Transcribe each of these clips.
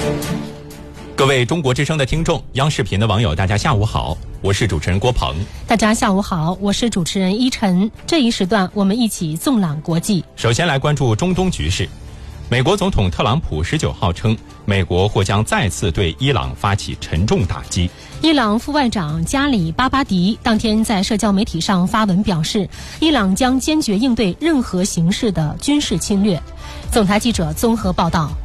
各位中国之声的听众，央视频的网友，大家下午好，我是主持人郭鹏。 大家下午好，我是主持人依晨。这一时段我们一起纵览国际。 首先来关注中东局势。美国总统特朗普19号称，美国或将再次对伊朗发起沉重打击。 伊朗副外长加里巴巴迪当天在社交媒体上发文表示，伊朗将坚决应对任何形式的军事侵略。总台记者综合报道。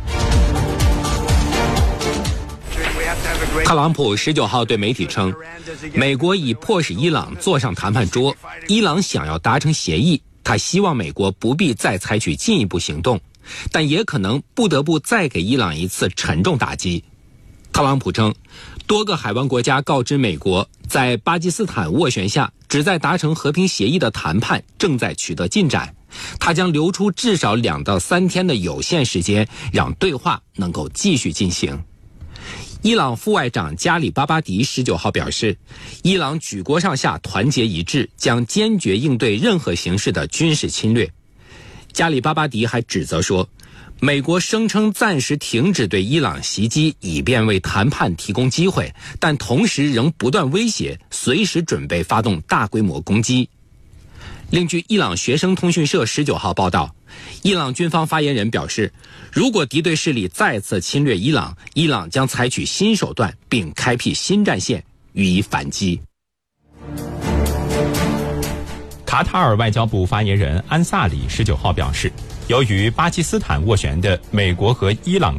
特朗普19号对媒体称，美国已迫使伊朗坐上谈判桌，伊朗想要达成协议，他希望美国不必再采取进一步行动，但也可能不得不再给伊朗一次沉重打击。特朗普称，多个海湾国家告知美国，在巴基斯坦斡旋下旨在达成和平协议的谈判正在取得进展，他将留出至少2到3天的有限时间，让对话能够继续进行。伊朗副外长加里巴巴迪19号表示，伊朗举国上下团结一致，将坚决应对任何形式的军事侵略。加里巴巴迪还指责说，美国声称暂时停止对伊朗袭击，以便为谈判提供机会，但同时仍不断威胁，随时准备发动大规模攻击。另据伊朗学生通讯社19号报道，伊朗军方发言人表示，如果敌对势力再次侵略伊朗，伊朗将采取新手段，并开辟新战线予以反击。 卡塔尔外交部发言人安萨里19号表示，由于巴基斯坦斡旋的美国和伊朗